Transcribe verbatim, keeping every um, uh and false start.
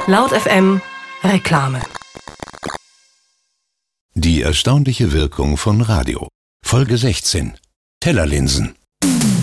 Laut F M Reklame. Die erstaunliche Wirkung von Radio. Folge sechzehn. Tellerlinsen.